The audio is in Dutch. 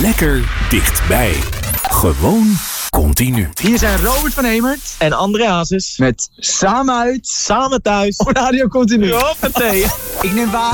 Lekker dichtbij. Gewoon continu. Hier zijn Robert van Hemert en André Hazes met Samen uit, Samen thuis op Radio Continu. Hoppatee. Ik neem waar.